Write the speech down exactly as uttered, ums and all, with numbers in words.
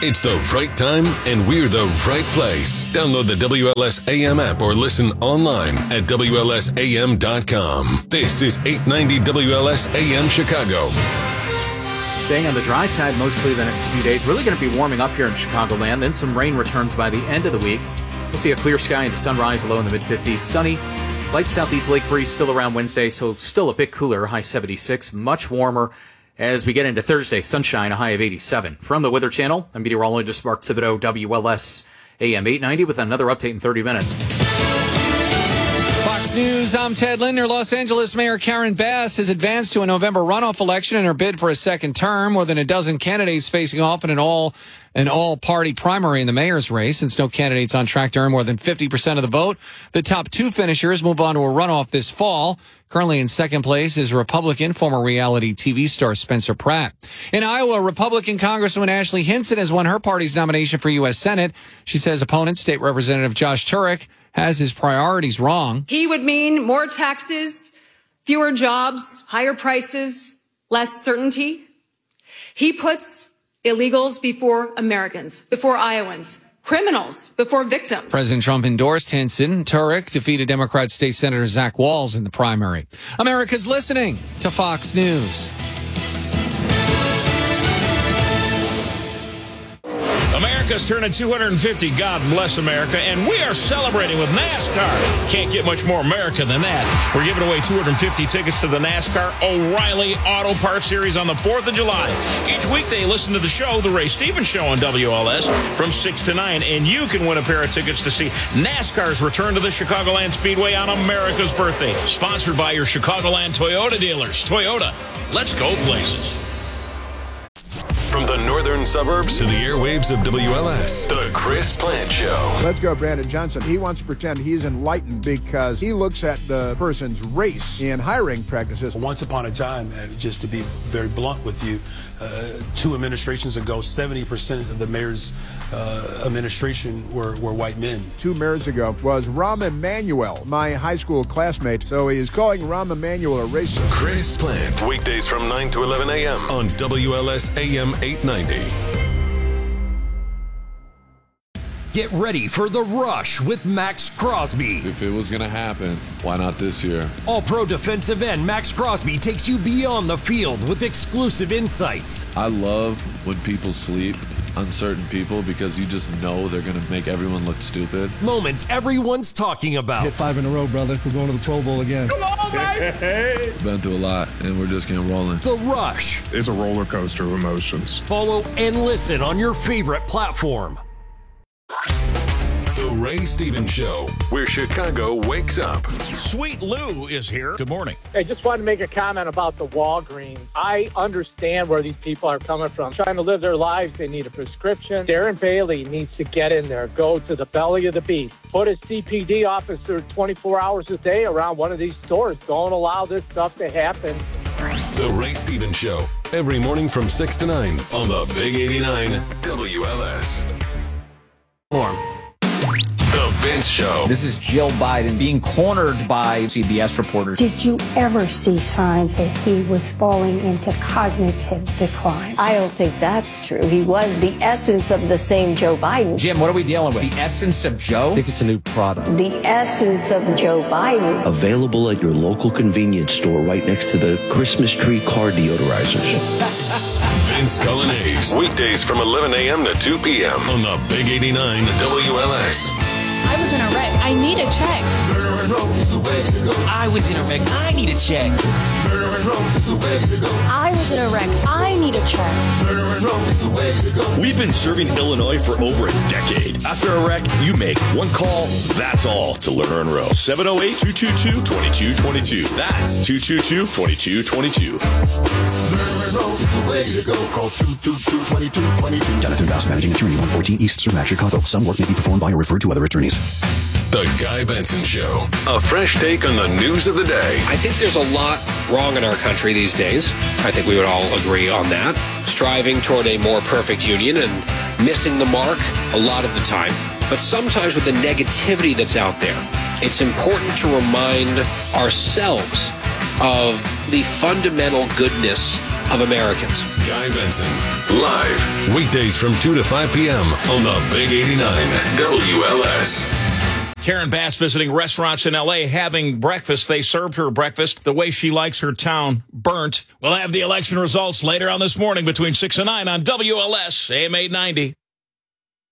It's the right time, and we're the right place. Download the W L S A M app or listen online at W L S A M dot com. This is eight ninety W L S A M Chicago. Staying on the dry side mostly the next few days. Really going to be warming up here in Chicagoland. Then some rain returns by the end of the week. We'll see a clear sky into sunrise, low in the mid-fifties. Sunny, light southeast lake breeze still around Wednesday, so still a bit cooler, high seventy-six. Much warmer as we get into Thursday. Sunshine, a high of eighty-seven. From the Weather Channel, I'm meteorologist Mark Thibodeau, W L S A M eight ninety, with another update in thirty minutes. Fox News, I'm Ted Linder. Los Angeles Mayor Karen Bass has advanced to a November runoff election in her bid for a second term. More than a dozen candidates facing off in an all an all-party primary in the mayor's race. Since no candidate's on track to earn more than fifty percent of the vote, the top two finishers move on to a runoff this fall. Currently in second place is Republican former reality T V star Spencer Pratt. In Iowa, Republican Congresswoman Ashley Hinson has won her party's nomination for U S Senate. She says opponent, State Representative Josh Turek, has his priorities wrong. He would mean more taxes, fewer jobs, higher prices, less certainty. He puts illegals before Americans, before Iowans, criminals before victims. President Trump endorsed Hinson. Turek defeated Democrat State Senator Zach Walz in the primary. America's listening to Fox News. America's turning two hundred fifty. God bless America. And we are celebrating with NASCAR. Can't get much more America than that. We're giving away two hundred fifty tickets to the NASCAR O'Reilly Auto Parts Series on the fourth of July. Each weekday, listen to the show, The Ray Stevens Show on W L S from six to nine. And you can win a pair of tickets to see NASCAR's return to the Chicagoland Speedway on America's birthday. Sponsored by your Chicagoland Toyota dealers. Toyota, let's go places. From the northern suburbs to the airwaves of W L S, The Chris Plant Show. Let's go, Brandon Johnson. He wants to pretend he's enlightened because he looks at the person's race in hiring practices. Once upon a time, uh, just to be very blunt with you, uh, two administrations ago, seventy percent of the mayor's uh, administration were, were white men. Two mayors ago was Rahm Emanuel, my high school classmate. So he is calling Rahm Emanuel a racist. Chris Plant, weekdays from nine to eleven a.m. on W L S A M eight ninety. Get ready for The Rush with Max Crosby. If it was going to happen, why not this year? All-pro defensive end Max Crosby takes you beyond the field with exclusive insights. I love when people sleep on certain people because you just know they're going to make everyone look stupid. Moments everyone's talking about. Hit five in a row, brother. We're going to the Pro Bowl again. Come on, baby! Been through a lot, and we're just getting rolling. The Rush. It's a roller coaster of emotions. Follow and listen on your favorite platform. The Ray Stevens Show, where Chicago wakes up. Sweet Lou is here. Good morning. I just wanted to make a comment about the Walgreens. I understand where these people are coming from. Trying to live their lives, they need a prescription. Darren Bailey needs to get in there, go to the belly of the beast. Put a C P D officer twenty-four hours a day around one of these stores. Don't allow this stuff to happen. The Ray Stevens Show, every morning from six to nine on the Big eighty-nine W L S. Form. The Vince Show. This is Jill Biden being cornered by C B S reporters. Did you ever see signs that he was falling into cognitive decline? I don't think that's true. He was the essence of the same Joe Biden. Jim, what are we dealing with? The essence of Joe? I think it's a new product. The essence of Joe Biden. Available at your local convenience store right next to the Christmas tree car deodorizers. Vince Cullinase, weekdays from eleven a.m. to two p.m. on the Big eighty-nine W L S. I was in a wreck. I need a check. I was in a wreck. I need a check. I was in a wreck. I need a check. We've been serving Illinois for over a decade. After a wreck, you make one call, that's all, to Lerner and Rowe. seven oh eight, two two two, two two two two. That's two two two, two two two two. Lerner and Rowe is the way to go. Call two two two, two two two two. Jonathan Bass, Managing Attorney, one fourteen East Sumac, Chicago. Some work may be performed by or referred to other attorneys. The Guy Benson Show. A fresh take on the news of the day. I think there's a lot wrong in our country these days. I think we would all agree on that. Striving toward a more perfect union and missing the mark a lot of the time. But sometimes with the negativity that's out there, it's important to remind ourselves of the fundamental goodness of Americans. Guy Benson, live, weekdays from two to five p.m. on the Big eighty-nine W L S. Karen Bass visiting restaurants in L A having breakfast. They served her breakfast the way she likes her town, burnt. We'll have the election results later on this morning between six and nine on W L S A M eight ninety.